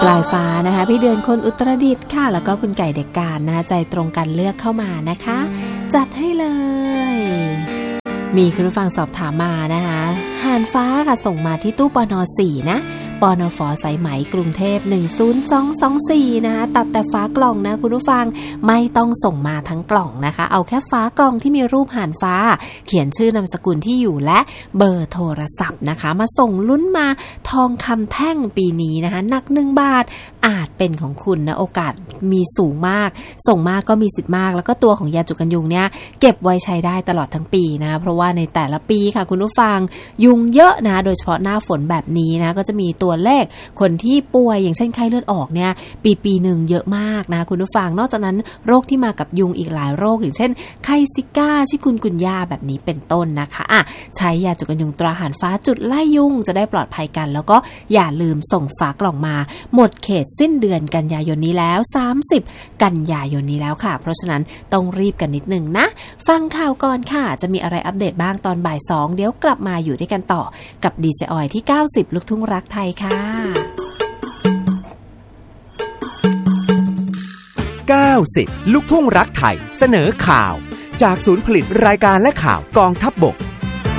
ปลายฟ้านะคะพี่เดือนคนอุตรดิตถ์ค่ะแล้วก็คุณไก่เด็กการนะใจตรงกันเลือกเข้ามานะคะจัดให้เลยมีคุณผู้ฟังสอบถามมานะคะห่านฟ้าค่ะส่งมาที่ตู้ปน.4 นะปนฝ.สายไหมกรุงเทพ10224นะคะตัดแต่ฝากล่องนะคุณผู้ฟังไม่ต้องส่งมาทั้งกล่องนะคะเอาแค่ฝากล่องที่มีรูปห่านฟ้าเขียนชื่อนามสกุลที่อยู่และเบอร์โทรศัพท์นะคะมาส่งลุ้นมาทองคำแท่งปีนี้นะคะหนัก1 บาทอาจเป็นของคุณนะโอกาสมีสูงมากส่งมากก็มีสิทธิ์มากแล้วก็ตัวของยาจุกันยุงเนี่ยเก็บไว้ใช้ได้ตลอดทั้งปีนะเพราะว่าในแต่ละปีค่ะคุณผู้ฟังยุงเยอะนะโดยเฉพาะหน้าฝนแบบนี้นะก็จะมีตัวเลขคนที่ป่วยอย่างเช่นไข้เลือดออกเนี่ยปีหนึ่งเยอะมากนะคุณผู้ฟังนอกจากนั้นโรคที่มากับยุงอีกหลายโรคอย่างเช่นไข้ซิก้าชิคุนกุนยาแบบนี้เป็นต้นนะคะใช้ยาจุกันยุงตราห่านฟ้าจุดไล่ยุงจะได้ปลอดภัยกันแล้วก็อย่าลืมส่งฝากล่องมาหมดเขตสิ้นเดือนกันยายนนี้แล้ว30กันยายนนี้แล้วค่ะเพราะฉะนั้นต้องรีบกันนิดนึงนะฟังข่าวก่อนค่ะจะมีอะไรอัปเดตบ้างตอนบ่าย2เดี๋ยวกลับมาอยู่ด้วยกันต่อกับดีเจออยที่90ลูกทุ่งรักไทยค่ะ 90ลูกทุ่งรักไทยเสนอข่าวจากศูนย์ผลิตรายการและข่าวกองทัพบก